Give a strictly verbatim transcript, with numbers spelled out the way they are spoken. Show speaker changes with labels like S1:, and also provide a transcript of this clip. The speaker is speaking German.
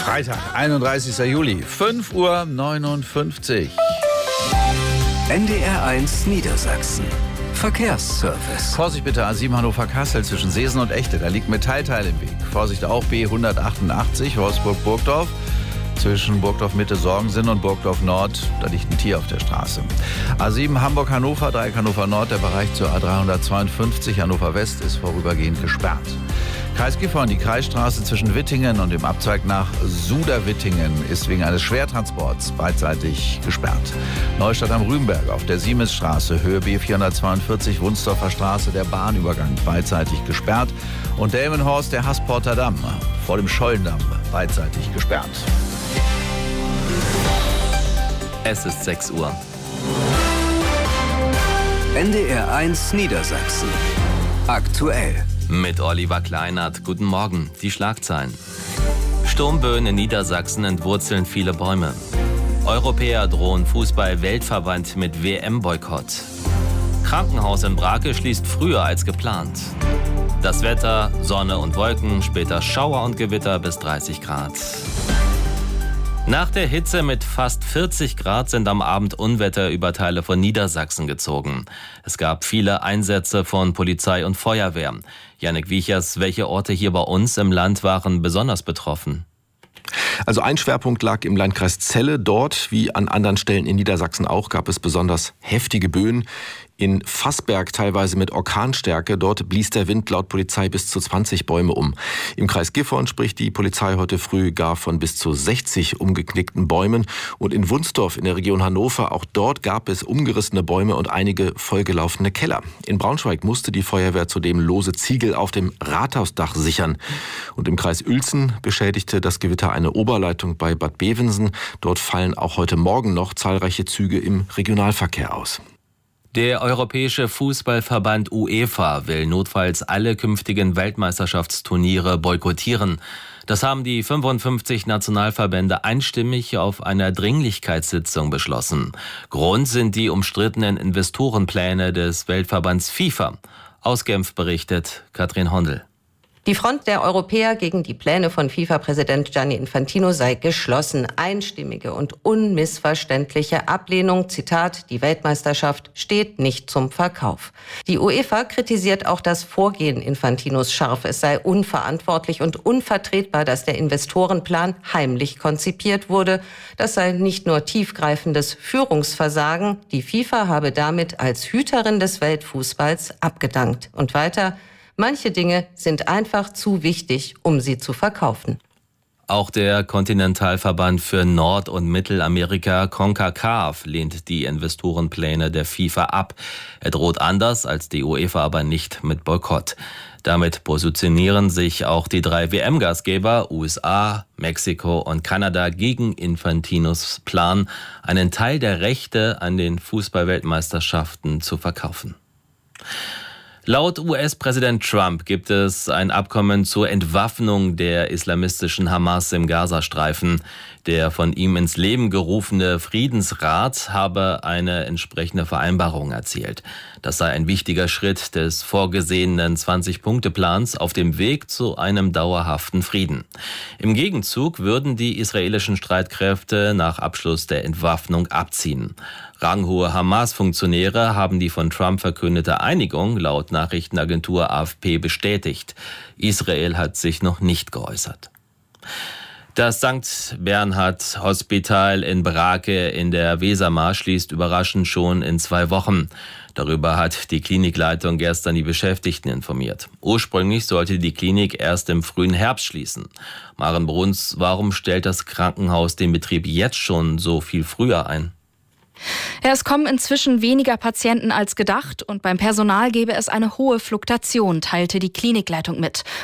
S1: Freitag, einunddreißigster Juli, fünf Uhr neunundfünfzig.
S2: N D R eins Niedersachsen. Verkehrsservice.
S1: Vorsicht bitte A sieben Hannover-Kassel zwischen Seesen und Echte, da liegt Metallteil im Weg. Vorsicht auch B hundertachtundachtzig Wolfsburg-Burgdorf. Zwischen Burgdorf-Mitte-Sorgensen und Burgdorf-Nord, da liegt ein Tier auf der Straße. A sieben Hamburg-Hannover, Dreieck Hannover-Nord, der Bereich zur A dreihundertzweiundfünfzig Hannover-West ist vorübergehend gesperrt. Kreis Gifhorn, die Kreisstraße zwischen Wittingen und dem Abzweig nach Suderwittingen ist wegen eines Schwertransports beidseitig gesperrt. Neustadt am Rübenberg auf der Siemensstraße, Höhe B vierhundertzweiundvierzig, Wunsdorfer Straße, der Bahnübergang beidseitig gesperrt. Und Delmenhorst, der Haßporter Damm vor dem Schollendamm beidseitig gesperrt.
S3: Es ist sechs Uhr.
S2: N D R eins Niedersachsen. Aktuell.
S3: Mit Oliver Kleinert. Guten Morgen. Die Schlagzeilen. Sturmböen in Niedersachsen entwurzeln viele Bäume. Europäer drohen Fußball-Weltverband mit W M-Boykott. Krankenhaus in Brake schließt früher als geplant. Das Wetter, Sonne und Wolken, später Schauer und Gewitter bis dreißig Grad. Nach der Hitze mit fast vierzig Grad sind am Abend Unwetter über Teile von Niedersachsen gezogen. Es gab viele Einsätze von Polizei und Feuerwehr. Jannik Wiechers, welche Orte hier bei uns im Land waren besonders betroffen?
S4: Also ein Schwerpunkt lag im Landkreis Celle. Dort, wie an anderen Stellen in Niedersachsen auch, gab es besonders heftige Böen. In Fassberg teilweise mit Orkanstärke. Dort blies der Wind laut Polizei bis zu zwanzig Bäume um. Im Kreis Gifhorn spricht die Polizei heute früh gar von bis zu sechzig umgeknickten Bäumen. Und in Wunsdorf in der Region Hannover, auch dort gab es umgerissene Bäume und einige vollgelaufene Keller. In Braunschweig musste die Feuerwehr zudem lose Ziegel auf dem Rathausdach sichern. Und im Kreis Uelzen beschädigte das Gewitter eine Oberleitung bei Bad Bevensen. Dort fallen auch heute Morgen noch zahlreiche Züge im Regionalverkehr aus.
S3: Der Europäische Fußballverband UEFA will notfalls alle künftigen Weltmeisterschaftsturniere boykottieren. Das haben die fünfundfünfzig Nationalverbände einstimmig auf einer Dringlichkeitssitzung beschlossen. Grund sind die umstrittenen Investorenpläne des Weltverbands FIFA. Aus Genf berichtet Katrin Hondel.
S5: Die Front der Europäer gegen die Pläne von FIFA-Präsident Gianni Infantino sei geschlossen. Einstimmige und unmissverständliche Ablehnung. Zitat, die Weltmeisterschaft steht nicht zum Verkauf. Die UEFA kritisiert auch das Vorgehen Infantinos scharf. Es sei unverantwortlich und unvertretbar, dass der Investorenplan heimlich konzipiert wurde. Das sei nicht nur tiefgreifendes Führungsversagen. Die FIFA habe damit als Hüterin des Weltfußballs abgedankt. Und weiter: Manche Dinge sind einfach zu wichtig, um sie zu verkaufen.
S3: Auch der Kontinentalverband für Nord- und Mittelamerika CONCACAF lehnt die Investorenpläne der FIFA ab. Er droht anders als die UEFA aber nicht mit Boykott. Damit positionieren sich auch die drei W M-Gastgeber U S A, Mexiko und Kanada gegen Infantinos Plan, einen Teil der Rechte an den Fußball-Weltmeisterschaften zu verkaufen. Laut U S-Präsident Trump gibt es ein Abkommen zur Entwaffnung der islamistischen Hamas im Gazastreifen. Der von ihm ins Leben gerufene Friedensrat habe eine entsprechende Vereinbarung erzielt. Das sei ein wichtiger Schritt des vorgesehenen zwanzig-Punkte-Plans auf dem Weg zu einem dauerhaften Frieden. Im Gegenzug würden die israelischen Streitkräfte nach Abschluss der Entwaffnung abziehen. Ranghohe Hamas-Funktionäre haben die von Trump verkündete Einigung laut Nachrichtenagentur A F P bestätigt. Israel hat sich noch nicht geäußert. Das Sankt Bernhard Hospital in Brake in der Wesermar schließt überraschend schon in zwei Wochen. Darüber hat die Klinikleitung gestern die Beschäftigten informiert. Ursprünglich sollte die Klinik erst im frühen Herbst schließen. Maren Bruns, warum stellt das Krankenhaus den Betrieb jetzt schon so viel früher ein?
S6: Ja, es kommen inzwischen weniger Patienten als gedacht und beim Personal gebe es eine hohe Fluktuation, teilte die Klinikleitung mit.